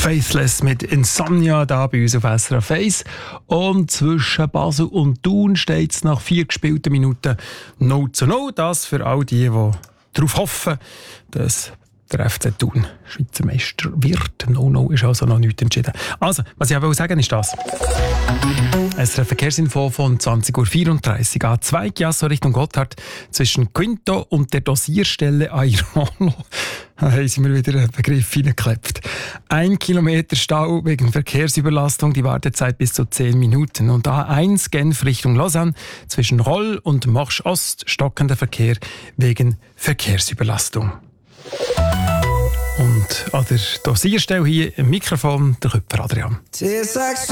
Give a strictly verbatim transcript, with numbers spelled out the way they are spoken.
Faithless mit Insomnia da bei uns auf S R F eins. Und zwischen Basel und Thun steht es nach vier gespielten Minuten null zu null. Das für all die, die darauf hoffen, dass der F C Thun Schweizer Meister wird. null null ist also noch nichts entschieden. Also, was ich auch sagen ist das. S R F Verkehrsinfo von zwanzig Uhr vierunddreißig. A zwei Chiasso Richtung Gotthard zwischen Quinto und der Dosierstelle Airolo. Da haben sie mir wieder einen Begriff hineingeklebt. Ein Kilometer Stau wegen Verkehrsüberlastung, die Wartezeit bis zu zehn Minuten. Und A eins Genf Richtung Lausanne zwischen Roll und Marsch Ost stockender Verkehr wegen Verkehrsüberlastung. Und an der Dosierstelle hier im Mikrofon der Köpfer Adrian.